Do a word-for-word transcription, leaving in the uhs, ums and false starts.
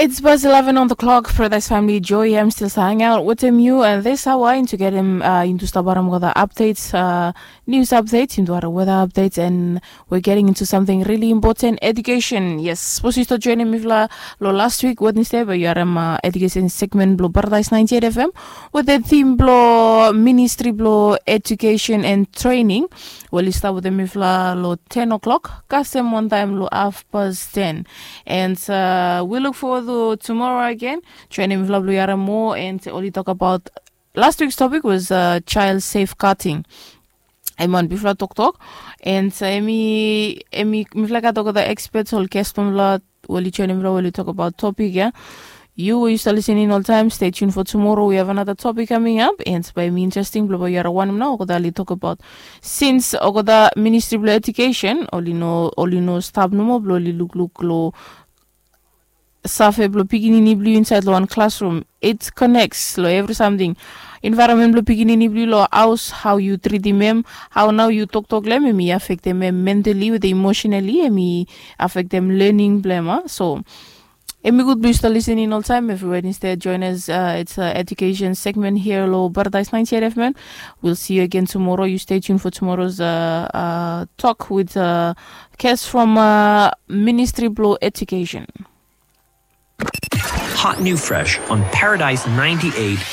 It's Buzz eleven on the clock. Paradise Family Joy. I'm still hanging out with him, you, and this hour to get him uh, into Stabaram weather updates, uh, news updates, into our weather updates, and we're getting into something really important: education. Yes, supposed to join him lo last week Wednesday, but you are um, uh, education segment blow Paradise ninety-eight F M with the theme blow Ministry blow Education and Training. Well, you start with them if lo ten o'clock. Custom one time lo half past ten, and uh, we look forward to tomorrow again. Training with Blue Yara more, and only talk about last week's topic was uh, child safeguarding. I'm on before talk talk, and uh, Emi Emi Miflaka talk the experts all guest from lot. Will you training will talk about topic? Yeah. You used to listen in all time. Stay tuned for tomorrow. We have another topic coming up, and by me interesting. Blue Yara one now. Ogodali talk about since Ogoda Ministry of Education. Only know only know stab no more. Blue look look low. Safe blo piginini blue inside one classroom. It connects lo every something. Environment blo piginini blue lo house how you treat them, how now you talk talk them me affect them mentally with emotionally me affect them learning blema. So Emi good blue still listening all time. Every Wednesday join us. Uh, it's an education segment here lo Paradise ninety-eight F M. We'll see you again tomorrow. You stay tuned for tomorrow's uh, uh, talk with uh, Kes from uh, Ministry Blow Education. Hot New Fresh on Paradise ninety-eight